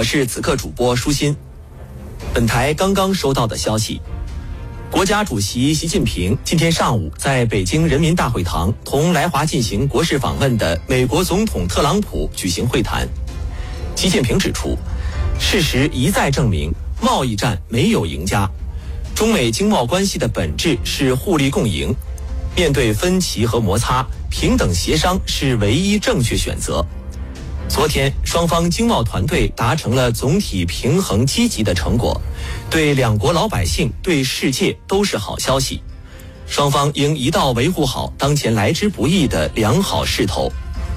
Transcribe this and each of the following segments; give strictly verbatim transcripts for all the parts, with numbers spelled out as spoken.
我是此刻主播舒心。本台刚刚收到的消息，国家主席习近平今天上午在北京人民大会堂同来华进行国事访问的美国总统特朗普举行会谈。习近平指出，事实一再证明，贸易战没有赢家，中美经贸关系的本质是互利共赢，面对分歧和摩擦，平等协商是唯一正确选择。昨天，双方经贸团队达成了总体平衡积极的成果，对两国老百姓、对世界都是好消息。双方应一道维护好当前来之不易的良好势头。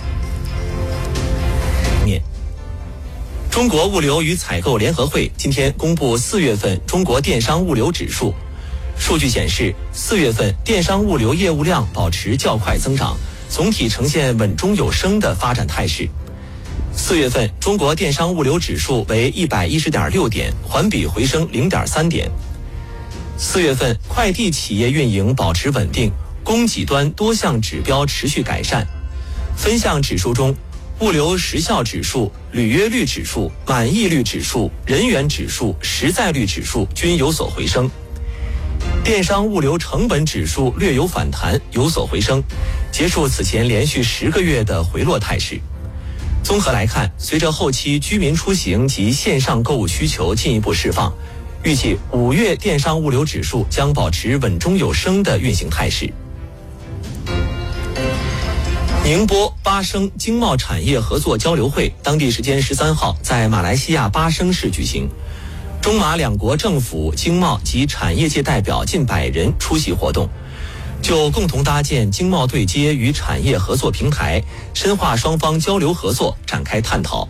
面，中国物流与采购联合会今天公布四月份中国电商物流指数，数据显示，四月份电商物流业务量保持较快增长，总体呈现稳中有升的发展态势。四月份中国电商物流指数为 一百一十点六 点，环比回升 零点三 点。四月份快递企业运营保持稳定，供给端多项指标持续改善。分项指数中，物流时效指数、履约率指数、满意率指数、人员指数、实在率指数均有所回升。电商物流成本指数略有反弹，有所回升，结束此前连续十个月的回落态势。综合来看，随着后期居民出行及线上购物需求进一步释放，预计五月电商物流指数将保持稳中有升的运行态势。宁波巴生经贸产业合作交流会当地时间十三号在马来西亚巴生市举行，中马两国政府、经贸及产业界代表近百人出席活动，就共同搭建经贸对接与产业合作平台，深化双方交流合作展开探讨。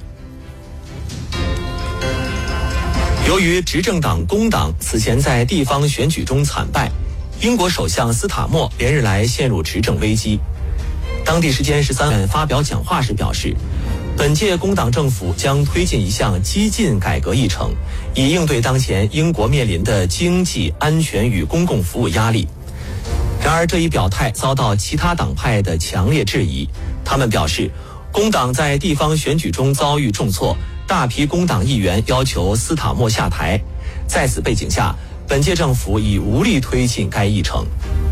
由于执政党工党此前在地方选举中惨败，英国首相斯塔默连日来陷入执政危机。当地时间十三日发表讲话时表示，本届工党政府将推进一项激进改革议程，以应对当前英国面临的经济、安全与公共服务压力。然而这一表态遭到其他党派的强烈质疑，他们表示，工党在地方选举中遭遇重挫，大批工党议员要求斯塔默下台。在此背景下，本届政府已无力推进该议程。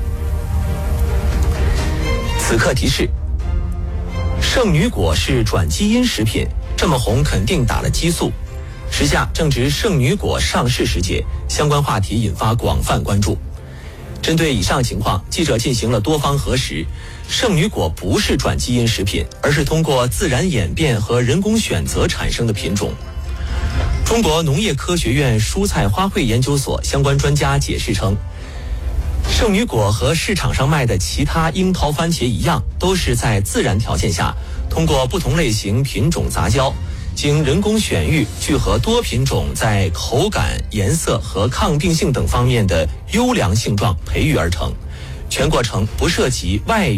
此刻提示：圣女果是转基因食品，这么红肯定打了激素。时下正值圣女果上市时节，相关话题引发广泛关注。针对以上情况，记者进行了多方核实，圣女果不是转基因食品，而是通过自然演变和人工选择产生的品种。中国农业科学院蔬菜花卉研究所相关专家解释称，圣女果和市场上卖的其他樱桃番茄一样，都是在自然条件下通过不同类型品种杂交，经人工选育聚合多品种在口感、颜色和抗病性等方面的优良性状培育而成，全过程不涉及外